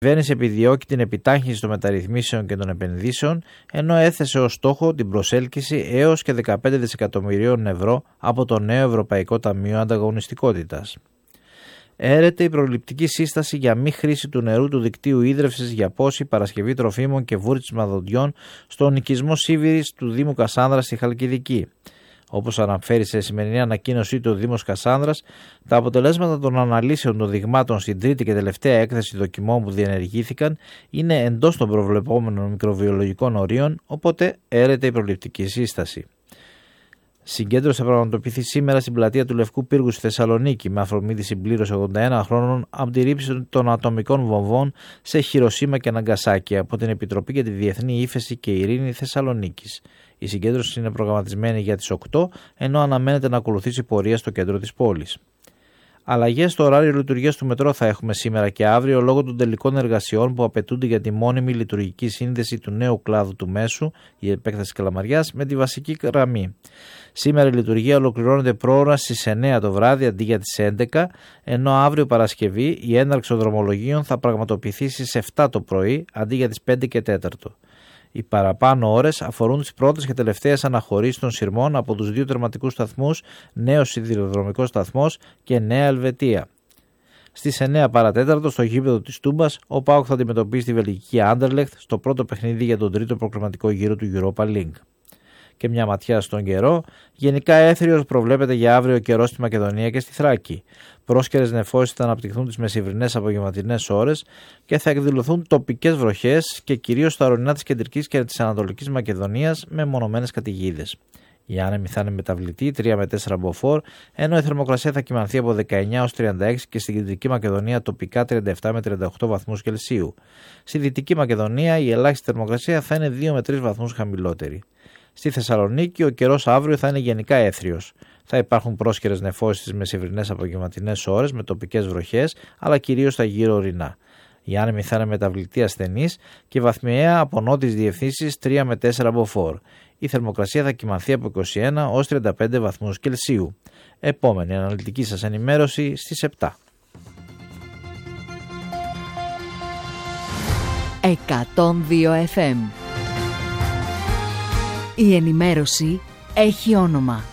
Η κυβέρνηση επιδιώκει την επιτάχυνση των μεταρρυθμίσεων και των επενδύσεων, ενώ έθεσε ως στόχο την προσέλκυση έως και 15 δισεκατομμυρίων ευρώ από το νέο Ευρωπαϊκό Ταμείο Ανταγωνιστικότητας. Έρεται η προληπτική σύσταση για μη χρήση του νερού του δικτύου ίδρευσης για πόση, παρασκευή τροφίμων και βούρτισμα δοντιών στον οικισμό Σίβηρης του Δήμου Κασάνδρας στη Χαλκιδική. Όπως αναφέρει σε σημερινή ανακοίνωσή του ο Δήμος Κασάνδρας, τα αποτελέσματα των αναλύσεων των δειγμάτων στην τρίτη και τελευταία έκθεση δοκιμών που διενεργήθηκαν είναι εντός των προβλεπόμενων μικροβιολογικών ορίων, οπότε έρεται η προληπτική σύσταση. Συγκέντρωση θα πραγματοποιηθεί σήμερα στην πλατεία του Λευκού Πύργου στη Θεσσαλονίκη με αφορμή τη συμπλήρωση 81 χρόνων από τη ρήψη των ατομικών βομβών σε Χιροσίμα και Ναγκασάκι από την Επιτροπή για τη Διεθνή Ύφεση και Ειρήνη Θεσσαλονίκης. Η συγκέντρωση είναι προγραμματισμένη για τις 8, ενώ αναμένεται να ακολουθήσει πορεία στο κέντρο της πόλης. Αλλαγές στο ωράριο λειτουργίας του μετρό θα έχουμε σήμερα και αύριο λόγω των τελικών εργασιών που απαιτούνται για τη μόνιμη λειτουργική σύνδεση του νέου κλάδου του Μέσου, η επέκταση Καλαμαριάς, με τη βασική γραμμή. Σήμερα η λειτουργία ολοκληρώνεται πρόωρα στις 9 το βράδυ αντί για τις 11, ενώ αύριο Παρασκευή η έναρξη των δρομολογίων θα πραγματοποιηθεί στις 7 το πρωί αντί για τις 5 και 4. Οι παραπάνω ώρες αφορούν τις πρώτες και τελευταίες αναχωρήσεις των σειρμών από τους δύο τερματικούς σταθμούς, νέος σιδηροδρομικός σταθμός και Νέα Ελβετία. Στις 9 παρατέταρτο στο γήπεδο της Τούμπας, ο ΠΑΟΚ θα αντιμετωπίσει τη βελγική Άντερλεχτ στο πρώτο παιχνίδι για τον τρίτο προκριματικό γύρο του Europa League. Και μια ματιά στον καιρό. Γενικά έθριος προβλέπεται για αύριο καιρό στη Μακεδονία και στη Θράκη. Πρόσκαιρες νεφώσεις θα αναπτυχθούν τις μεσημβρινές απογευματινές ώρες και θα εκδηλωθούν τοπικές βροχές και κυρίως στα ορεινά της κεντρικής και της ανατολικής Μακεδονίας με μονομένες καταιγίδες. Η άνεμη θα είναι μεταβλητή 3 με 4 μποφόρ, ενώ η θερμοκρασία θα κυμανθεί από 19 ως 36 και στην κεντρική Μακεδονία τοπικά 37 με 38 βαθμούς Κελσίου. Στη δυτική Μακεδονία η ελάχιστη θερμοκρασία θα είναι 2 με 3 βαθμούς χαμηλότερη. Στη Θεσσαλονίκη ο καιρός αύριο θα είναι γενικά έθριος. Θα υπάρχουν πρόσκαιρες νεφώσεις στις μεσημβρινές απογευματινές ώρες με τοπικές βροχές, αλλά κυρίως στα γύρω ορεινά. Η άνεμη θα είναι μεταβλητή ασθενής και βαθμιαία από νότιες διευθύνσεις 3 με 4 μποφόρ. Η θερμοκρασία θα κυμανθεί από 21 ως 35 βαθμούς Κελσίου. Επόμενη αναλυτική σας ενημέρωση στις 7. 102 FM. Η ενημέρωση έχει όνομα.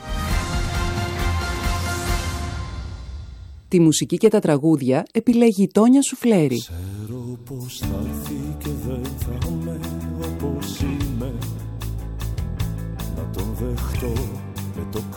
Τη μουσική και τα τραγούδια επιλέγει η Τόνια Σουφλέρη. Ξέρω πως θα έρθει και δεν θα είμαι όπως είμαι. Να τον δεχτώ με το